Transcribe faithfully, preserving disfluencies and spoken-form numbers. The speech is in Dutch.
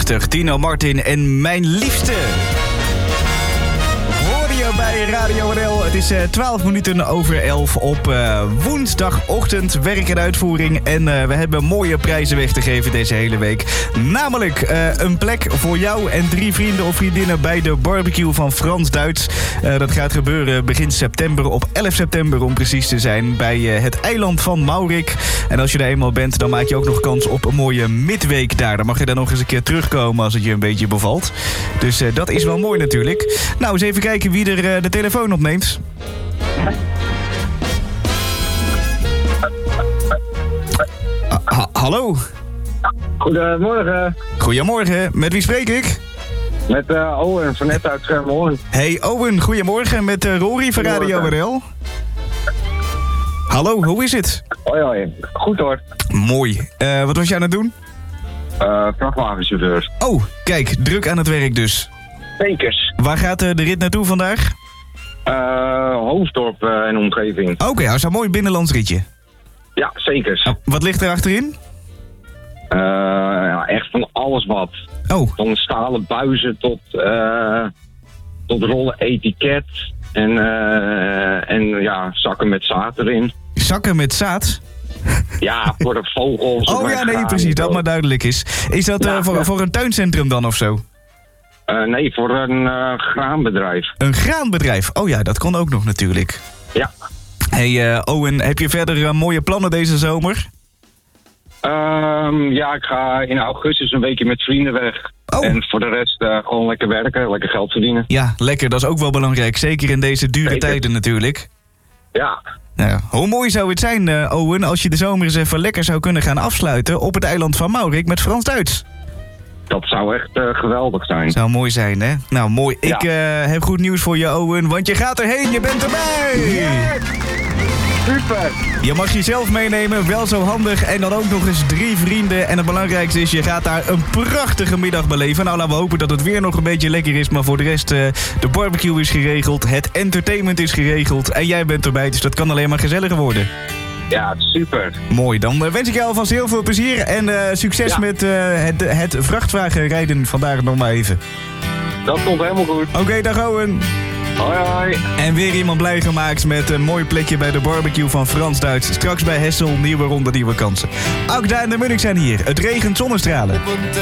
Prachtig, Tino Martin en Mijn Liefste. Hoorde je bij Radio N L. Het is uh, twaalf minuten over elf op uh, woensdagochtend. Werk en uitvoering. En uh, we hebben mooie prijzen weg te geven deze hele week. Namelijk uh, een plek voor jou en drie vrienden of vriendinnen bij de barbecue van Frans Duits. Uh, dat gaat gebeuren begin september, op elf september om precies te zijn, bij uh, het eiland van Maurik. En als je er eenmaal bent, dan maak je ook nog kans op een mooie midweek daar. Dan mag je dan nog eens een keer terugkomen als het je een beetje bevalt. Dus uh, dat is wel mooi natuurlijk. Nou, eens even kijken wie er uh, de telefoon opneemt. Ha- hallo? Goedemorgen. Goedemorgen, met wie spreek ik? Met uh, Owen van net uit Schermerhorn. Hey Owen, goedemorgen, met uh, Rory van Radio N L. Hallo, hoe is het? Hoi hoi, goed hoor. Mooi. Uh, wat was jij aan het doen? Uh, vrachtwagenchauffeurs. Oh, kijk, druk aan het werk dus. Zekers. Waar gaat uh, de rit naartoe vandaag? Uh, Hoofddorp uh, en omgeving. Oké, okay, dat is een mooi binnenlands ritje. Ja, zekers. Oh, wat ligt er achterin? Uh, ja, echt van alles wat. Oh. Van stalen buizen tot, uh, tot rollen etiket. En, uh, en ja, zakken met zaad erin. Zakken met zaad? Ja, voor de vogels. Oh ja, nee, precies, dat maar duidelijk is. Is dat ja, uh, voor, ja. voor een tuincentrum dan of zo? Uh, nee, voor een uh, graanbedrijf. Een graanbedrijf? Oh ja, dat kon ook nog natuurlijk. Ja. Hey uh, Owen, heb je verder uh, mooie plannen deze zomer? Um, ja, ik ga in augustus een weekje met vrienden weg. Oh. En voor de rest uh, gewoon lekker werken, lekker geld verdienen. Ja, lekker, dat is ook wel belangrijk. Zeker in deze dure Zeker. tijden natuurlijk. Ja. Nou, hoe mooi zou het zijn, uh, Owen, als je de zomer eens even lekker zou kunnen gaan afsluiten op het eiland van Maurik met Frans Duits. Dat zou echt uh, geweldig zijn. Zou mooi zijn, hè? Nou, mooi. Ja. Ik uh, heb goed nieuws voor je, Owen, want je gaat erheen, je bent erbij! Yes! Super! Je mag jezelf meenemen, wel zo handig. En dan ook nog eens drie vrienden. En het belangrijkste is, je gaat daar een prachtige middag beleven. Nou, laten we hopen dat het weer nog een beetje lekker is. Maar voor de rest, uh, de barbecue is geregeld. Het entertainment is geregeld. En jij bent erbij, dus dat kan alleen maar gezelliger worden. Ja, super. Mooi, dan uh, wens ik jou alvast heel veel plezier. En uh, succes Ja. met uh, het, het vrachtwagenrijden vandaag nog maar even. Dat komt helemaal goed. Oké, okay, dag Owen. Hoi hoi. En weer iemand blij gemaakt met een mooi plekje bij de barbecue van Frans Duits. Straks bij Hessel, nieuwe ronde, nieuwe kansen. Agda en de Munnik zijn hier. Het regent zonnestralen.